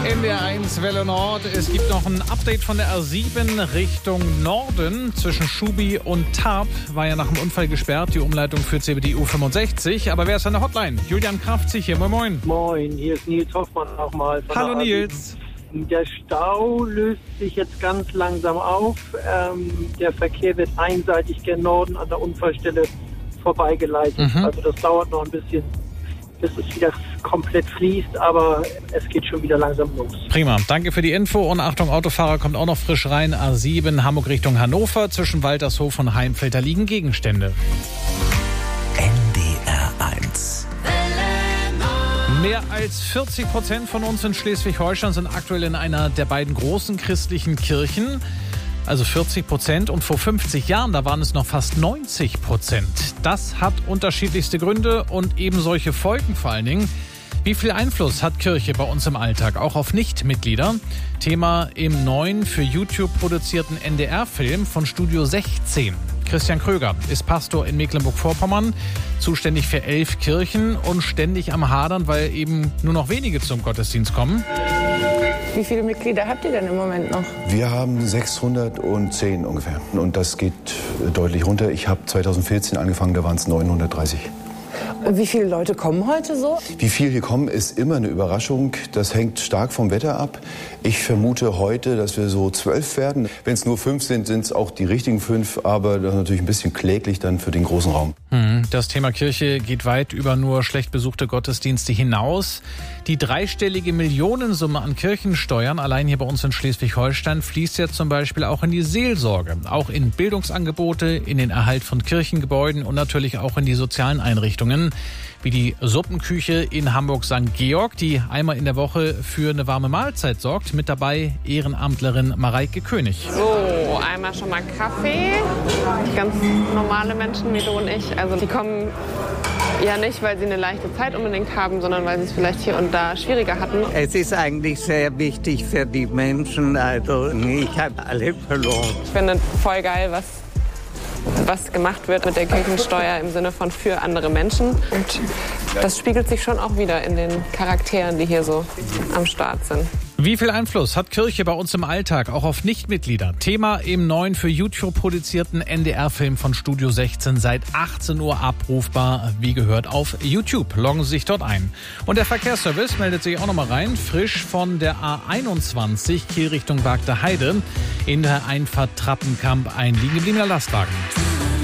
NDR1 Welle Nord. Es gibt noch ein Update von der R7 Richtung Norden. Zwischen Schubi und Tarp war ja nach dem Unfall gesperrt. Die Umleitung führt sie über die U65. Aber wer ist an der Hotline? Julian Kraftzig hier. Moin, moin. Moin, hier ist Nils Hoffmann nochmal. Hallo Nils. Der Stau löst sich jetzt ganz langsam auf. Der Verkehr wird einseitig gen Norden an der Unfallstelle vorbeigeleitet. Also das dauert noch ein bisschen, bis es wieder komplett fließt, aber es geht schon wieder langsam los. Prima, danke für die Info und Achtung, Autofahrer kommt auch noch frisch rein. A7 Hamburg Richtung Hannover, zwischen Waltershof und Heimfeld, da liegen Gegenstände. NDR1. Mehr als 40% von uns in Schleswig-Holstein sind aktuell in einer der beiden großen christlichen Kirchen. Also 40%, und vor 50 Jahren, da waren es noch fast 90%. Das hat unterschiedlichste Gründe und eben solche Folgen vor allen Dingen. Wie viel Einfluss hat Kirche bei uns im Alltag, auch auf Nichtmitglieder? Thema im neuen für YouTube produzierten NDR-Film von Studio 16. Christian Kröger ist Pastor in Mecklenburg-Vorpommern, zuständig für 11 Kirchen und ständig am Hadern, weil eben nur noch wenige zum Gottesdienst kommen. Wie viele Mitglieder habt ihr denn im Moment noch? Wir haben 610 ungefähr. Und das geht deutlich runter. Ich habe 2014 angefangen, da waren es 930. Und wie viele Leute kommen heute so? Wie viel hier kommen, ist immer eine Überraschung. Das hängt stark vom Wetter ab. Ich vermute heute, dass wir so 12 werden. Wenn es nur 5 sind, sind es auch die richtigen 5. Aber das ist natürlich ein bisschen kläglich dann für den großen Raum. Das Thema Kirche geht weit über nur schlecht besuchte Gottesdienste hinaus. Die dreistellige Millionensumme an Kirchensteuern allein hier bei uns in Schleswig-Holstein fließt ja zum Beispiel auch in die Seelsorge, auch in Bildungsangebote, in den Erhalt von Kirchengebäuden und natürlich auch in die sozialen Einrichtungen, wie die Suppenküche in Hamburg-St. Georg, die einmal in der Woche für eine warme Mahlzeit sorgt. Mit dabei Ehrenamtlerin Mareike König. So, einmal schon mal Kaffee. Ganz normale Menschen wie du und ich. Also die kommen ja nicht, weil sie eine leichte Zeit unbedingt haben, sondern weil sie es vielleicht hier und da schwieriger hatten. Es ist eigentlich sehr wichtig für die Menschen. Also ich habe alle verloren. Ich finde voll geil, was gemacht wird mit der Kirchensteuer im Sinne von für andere Menschen. Und das spiegelt sich schon auch wieder in den Charakteren, die hier so am Start sind. Wie viel Einfluss hat Kirche bei uns im Alltag, auch auf Nichtmitglieder? Thema im neuen für YouTube produzierten NDR-Film von Studio 16, seit 18 Uhr abrufbar, wie gehört, auf YouTube. Loggen Sie sich dort ein. Und der Verkehrsservice meldet sich auch nochmal rein, frisch von der A21 Kiel Richtung Wagter Heide. In der Einfahrt Trappenkamp ein liegen gebliebener Lastwagen.